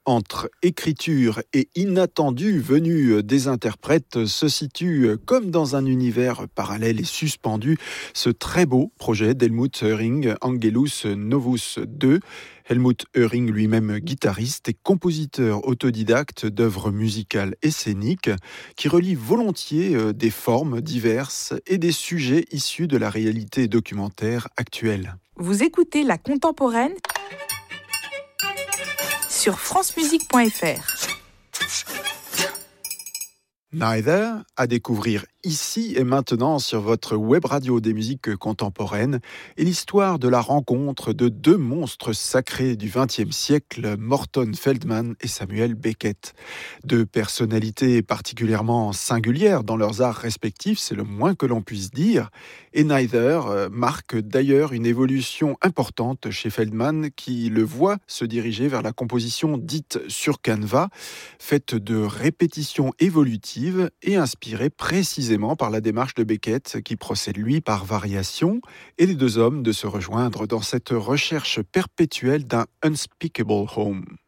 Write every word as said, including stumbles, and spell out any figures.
Entre écriture et inattendu venu des interprètes se situe comme dans un univers parallèle et suspendu ce très beau projet d'Helmut Höring, Angelus Novus deux. Helmut Höring, lui-même guitariste et compositeur autodidacte d'œuvres musicales et scéniques, qui relie volontiers des formes diverses et des sujets issus de la réalité documentaire actuelle. Vous écoutez La Contemporaine sur france musique point f r. Neither, à découvrir ici et maintenant sur votre web radio des musiques contemporaines, est l'histoire de la rencontre de deux monstres sacrés du vingtième siècle, Morton Feldman et Samuel Beckett. Deux personnalités particulièrement singulières dans leurs arts respectifs, c'est le moins que l'on puisse dire, et Neither marque d'ailleurs une évolution importante chez Feldman qui le voit se diriger vers la composition dite sur canevas, faite de répétitions évolutives et inspirée précisément par la démarche de Beckett qui procède lui par variation, et les deux hommes de se rejoindre dans cette recherche perpétuelle d'un unspeakable home.